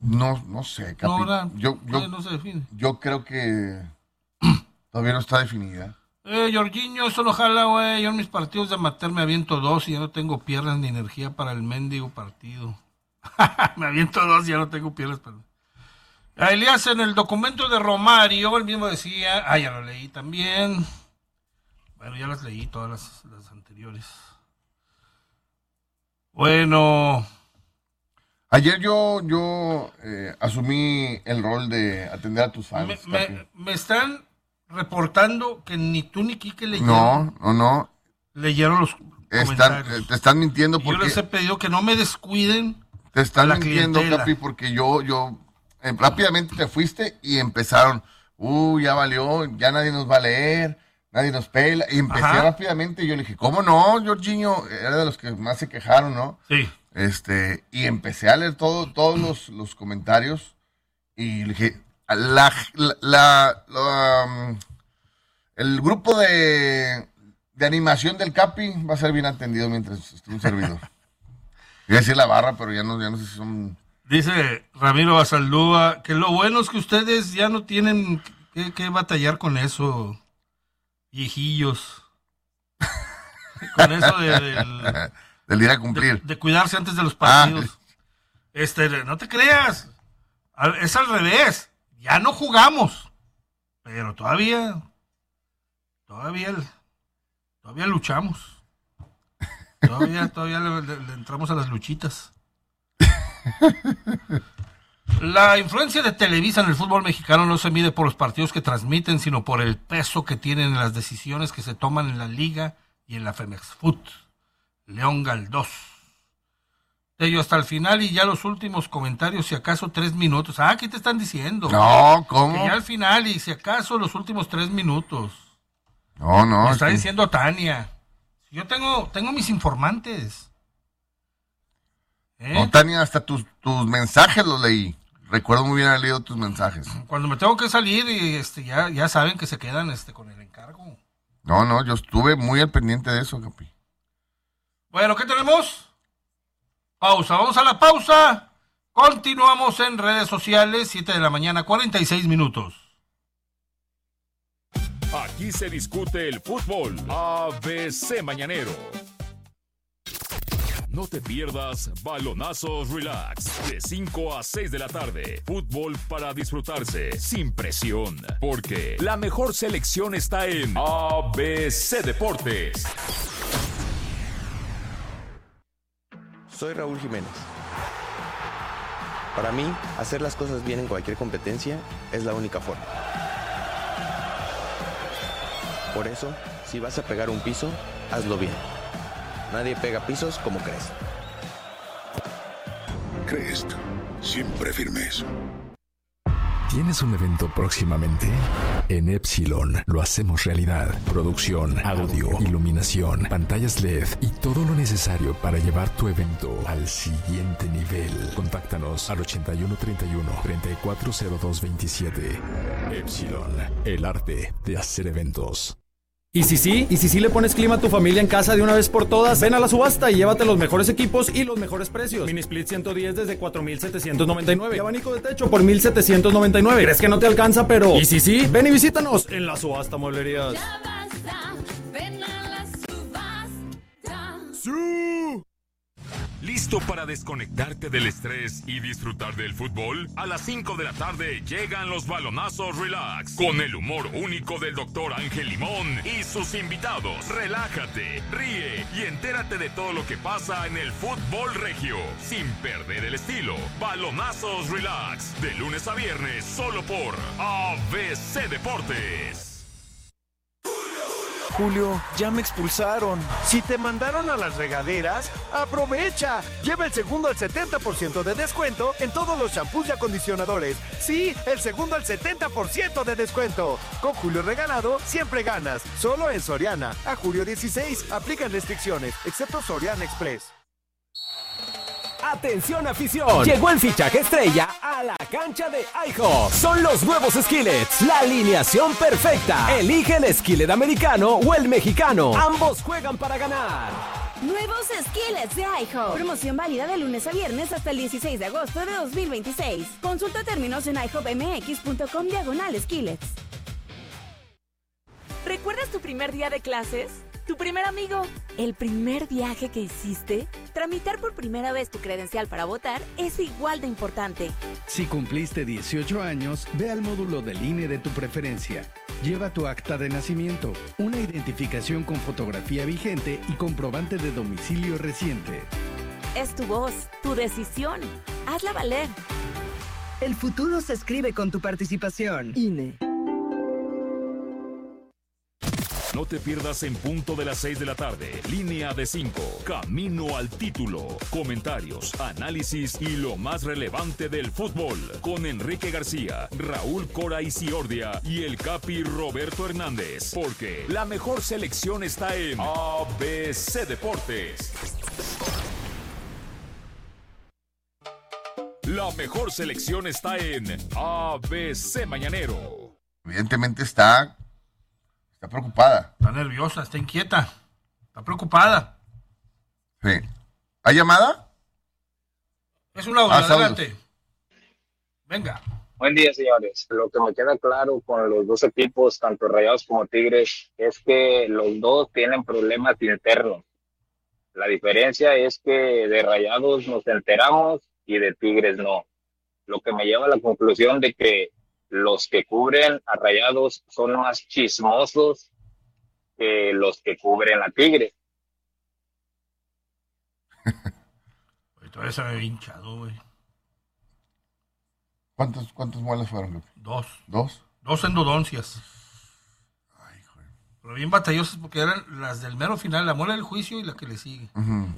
No sé, Capi. No se define. Yo creo que todavía no está definida. Jorginho, eso no jala, güey. Yo en mis partidos de amateur me aviento 2 y ya no tengo piernas ni energía para el mendigo partido. Me aviento 2 y ya no tengo piernas para... A Elías, en el documento de Romario, él mismo decía... ya lo leí también. Bueno, ya las leí todas las anteriores. Bueno... Ayer yo asumí el rol de atender a tus fans. Me están reportando que ni tú ni Quique leyeron. No. Leyeron los comentarios. Te están mintiendo porque... Yo les he pedido que no me descuiden. Te están mintiendo, Capi, porque yo rápidamente te fuiste y empezaron, ya valió, ya nadie nos va a leer, nadie nos pela. Y empecé rápidamente y yo le dije, ¿cómo no, Jorginho? Era de los que más se quejaron, ¿no? Sí. Y empecé a leer todos los comentarios y le dije, el grupo de animación del Capi va a ser bien atendido mientras esté un servidor. Iba a decir la barra, pero ya no sé si son... Dice Ramiro Basaldúa que lo bueno es que ustedes ya no tienen que batallar con eso, viejillos. Con eso del ir a cumplir. De cuidarse antes de los partidos. No te creas. Es al revés. Ya no jugamos. Pero todavía luchamos. Todavía le entramos a las luchitas. La influencia de Televisa en el fútbol mexicano no se mide por los partidos que transmiten, sino por el peso que tienen en las decisiones que se toman en la Liga y en la Femex Food. León Galdós. Tello, hasta el final y ya los últimos comentarios, si acaso 3 minutos. ¿Qué te están diciendo? No, ¿cómo? Que ya al final y si acaso los últimos 3 minutos. No. Me está diciendo Tania. Yo tengo mis informantes. No, Tania, hasta tus mensajes los leí. Recuerdo muy bien haber leído tus mensajes. Cuando me tengo que salir y ya saben que se quedan con el encargo. No, yo estuve muy al pendiente de eso, Capi. Bueno, ¿qué tenemos? Pausa, vamos a la pausa. Continuamos en redes sociales, 7 de la mañana, 46 minutos. Aquí se discute el fútbol. ABC Mañanero. No te pierdas Balonazos Relax, de 5 a 6 de la tarde. Fútbol para disfrutarse, sin presión. Porque la mejor selección está en ABC Deportes. Soy Raúl Jiménez. Para mí, hacer las cosas bien en cualquier competencia es la única forma. Por eso, si vas a pegar un piso, hazlo bien. Nadie pega pisos como Crest. Crest, siempre firmes. ¿Tienes un evento próximamente? En Epsilon lo hacemos realidad. Producción, audio, iluminación, pantallas LED y todo lo necesario para llevar tu evento al siguiente nivel. Contáctanos al 8131-340227. Epsilon, el arte de hacer eventos. ¿Y si sí le pones clima a tu familia en casa de una vez por todas? Ven a la subasta y llévate los mejores equipos y los mejores precios. Mini Split 110 desde 4,799. Y abanico de techo por 1,799. ¿Crees que no te alcanza? Pero... ¿Y si sí? Ven y visítanos en la subasta Mueblerías. Ya basta, ven a la subasta. ¡Sí! ¿Listo para desconectarte del estrés y disfrutar del fútbol? A las 5 de la tarde llegan los Balonazos Relax, con el humor único del Dr. Ángel Limón y sus invitados. Relájate, ríe y entérate de todo lo que pasa en el fútbol regio, sin perder el estilo. Balonazos Relax, de lunes a viernes, solo por ABC Deportes. Julio, ya me expulsaron. Si te mandaron a las regaderas, ¡aprovecha! Lleva el segundo al 70% de descuento en todos los champús y acondicionadores. Sí, el segundo al 70% de descuento. Con Julio Regalado, siempre ganas. Solo en Soriana. A julio 16, aplican restricciones, excepto Soriana Express. ¡Atención afición! Llegó el fichaje estrella a la cancha de IHOP. Son los nuevos Skillets, la alineación perfecta. Elige el skillet americano o el mexicano. Ambos juegan para ganar. Nuevos skillets de IHOP. Promoción válida de lunes a viernes hasta el 16 de agosto de 2026. Consulta términos en ihopmx.com/skillets. ¿Recuerdas tu primer día de clases? ¿Tu primer amigo? ¿El primer viaje que hiciste? Tramitar por primera vez tu credencial para votar es igual de importante. Si cumpliste 18 años, ve al módulo del INE de tu preferencia. Lleva tu acta de nacimiento, una identificación con fotografía vigente y comprobante de domicilio reciente. Es tu voz, tu decisión. Hazla valer. El futuro se escribe con tu participación. INE. No te pierdas en punto de las 6 de la tarde. Línea de 5. Camino al título. Comentarios, análisis y lo más relevante del fútbol. Con Enrique García, Raúl Cora Isiordia y el Capi Roberto Hernández. Porque la mejor selección está en ABC Deportes. La mejor selección está en ABC Mañanero. Evidentemente está preocupada. Está nerviosa, está inquieta. Está preocupada. Sí. ¿Hay llamada? Es un audio, adelante. Venga. Buen día, señores. Lo que me queda claro con los dos equipos, tanto Rayados como Tigres, es que los dos tienen problemas internos. La diferencia es que de Rayados nos enteramos y de Tigres no. Lo que me lleva a la conclusión de que los que cubren a Rayados son más chismosos que los que cubren a Tigres. Todavía se me hinchado, güey. ¿Cuántos muelas fueron? Dos. ¿Dos? Dos endodoncias. Ay, joder. Pero bien batallosas porque eran las del mero final, la muela del juicio y la que le sigue. Uh-huh.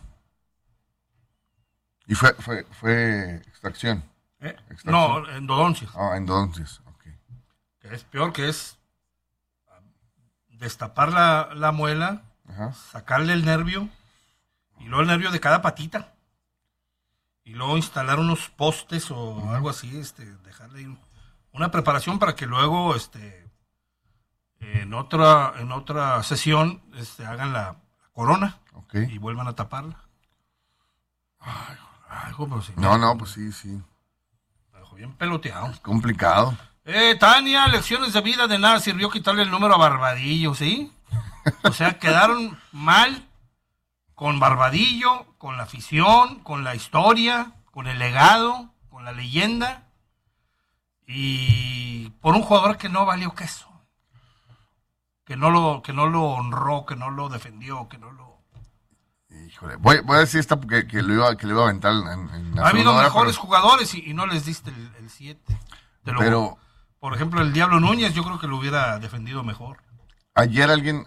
¿Y fue extracción? No, endodoncias. Ah, endodoncias, ok. Que es peor, que es destapar la muela, ajá, sacarle el nervio, y luego el nervio de cada patita, y luego instalar unos postes o algo así, dejarle una preparación para que luego en otra sesión hagan la corona, okay, y vuelvan a taparla. Ay, ¿cómo se llama? No, pues sí. Bien peloteado. Es complicado. Tania, lecciones de vida, de nada sirvió quitarle el número a Barbadillo, ¿sí? O sea, quedaron mal con Barbadillo, con la afición, con la historia, con el legado, con la leyenda, y por un jugador que no valió queso, que no lo honró, que no lo defendió, que no lo... Híjole, voy a decir esta porque que lo iba a aventar en la ha habido mejores jugadores y no les diste el 7. Pero, por ejemplo, el Diablo Núñez yo creo que lo hubiera defendido mejor. Ayer alguien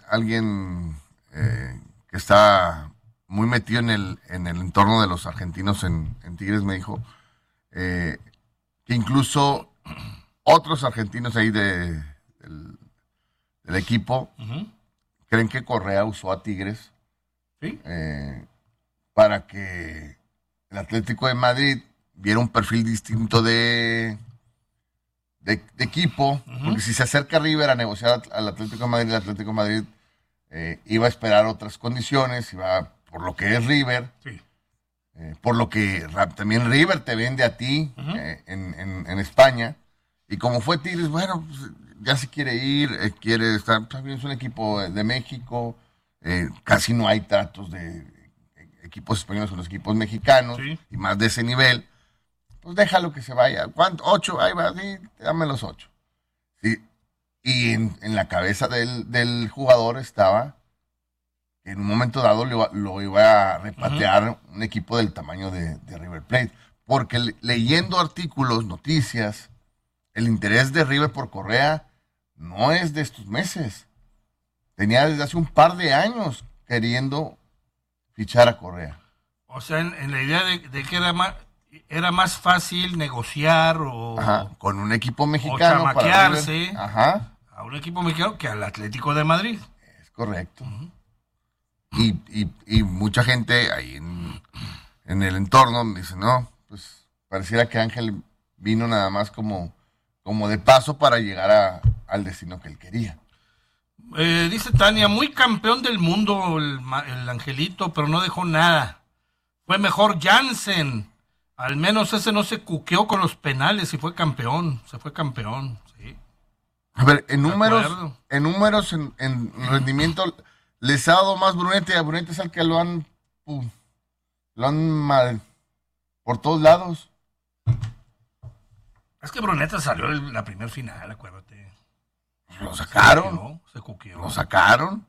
que está muy metido en el entorno de los argentinos en Tigres me dijo que incluso otros argentinos ahí del equipo, uh-huh, creen que Correa usó a Tigres, ¿sí? Para que el Atlético de Madrid viera un perfil distinto de equipo, uh-huh, porque si se acerca River a negociar al Atlético de Madrid, el Atlético de Madrid iba a esperar otras condiciones, iba por lo que es River, sí, por lo que también River te vende a ti, uh-huh, en España, y como fue Tigres, bueno, pues, ya se quiere ir, quiere estar, también es un equipo de México, casi no hay tratos de equipos españoles con los equipos mexicanos, sí, y más de ese nivel, pues déjalo que se vaya. ¿Cuánto? 8, ahí va, sí, dame los 8. Sí. Y en la cabeza del jugador estaba que en un momento dado lo iba a repatear, uh-huh, un equipo del tamaño de River Plate, porque leyendo artículos, noticias, el interés de River por Correa no es de estos meses. Tenía desde hace un par de años queriendo fichar a Correa. O sea, en la idea de que era más fácil negociar o... Ajá, con un equipo mexicano. O chamaquearse, ajá, a un equipo mexicano que al Atlético de Madrid. Es correcto. Uh-huh. Y mucha gente ahí en el entorno me dice, no, pues pareciera que Ángel vino nada más como de paso para llegar al destino que él quería. Dice Tania, muy campeón del mundo el Angelito, pero no dejó nada. Fue mejor Jansen. Al menos ese no se cuqueó con los penales y fue campeón. Se fue campeón, sí. A ver, en números, en rendimiento, les ha dado más Brunete. A Brunete es el que lo han mal por todos lados. Es que Brunete salió en la primer final, acuérdate. Lo sacaron. Se cuqueó. Lo sacaron.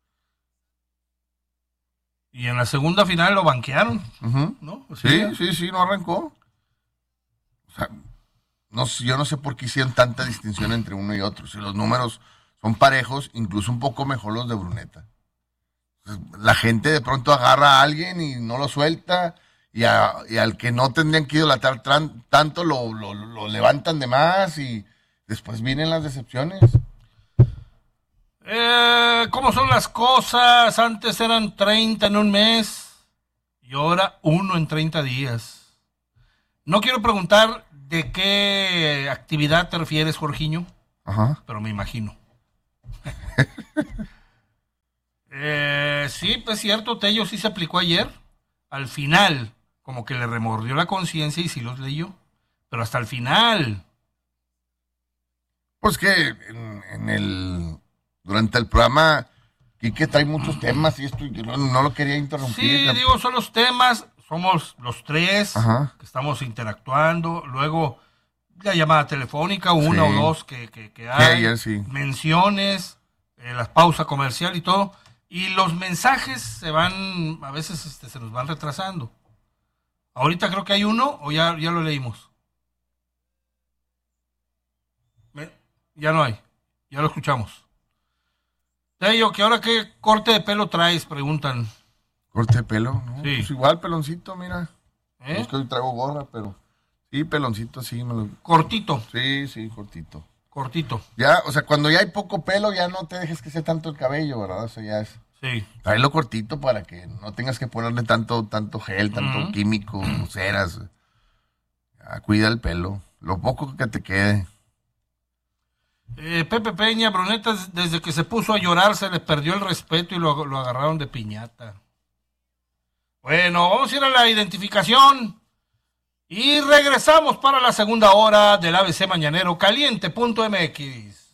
Y en la segunda final lo banquearon, ¿no? Sí, no arrancó. O sea, yo no sé por qué hicieron tanta distinción entre uno y otro. Si los números son parejos, incluso un poco mejor los de Bruneta. La gente de pronto agarra a alguien y no lo suelta, y al que no tendrían que idolatrar tanto lo levantan de más, y después vienen las decepciones. ¿Cómo son las cosas? Antes eran 30 en un mes y ahora 1 en 30 días. No quiero preguntar de qué actividad te refieres, Jorginho, pero me imagino. Sí, pues cierto, Tello sí se aplicó ayer. Al final, como que le remordió la conciencia y sí los leyó, pero hasta el final. Pues que durante el programa, Quique trae muchos temas y esto no lo quería interrumpir. Sí, digo, son los temas, somos los tres que estamos interactuando, luego la llamada telefónica, una o dos que hay, menciones, la pausa comercial y todo, y los mensajes se van, a veces se nos van retrasando. Ahorita creo que hay uno, o ya lo leímos. Ya no hay, ya lo escuchamos. Tello, que ahora qué corte de pelo traes, preguntan. ¿Corte de pelo? No, sí. Pues igual, peloncito, mira. No es que hoy traigo gorra, pero sí, peloncito, sí. ¿Cortito? Sí, cortito. Cortito. Ya, o sea, cuando ya hay poco pelo, ya no te dejes que sea tanto el cabello, ¿verdad? O sea, ya es... Sí. Tráelo cortito para que no tengas que ponerle tanto gel, tanto químico, ceras. Ya, cuida el pelo. Lo poco que te quede. Pepe Peña, Bruneta, desde que se puso a llorar se le perdió el respeto y lo agarraron de piñata. Bueno, vamos a ir a la identificación y regresamos para la segunda hora del ABC Mañanero Caliente.mx.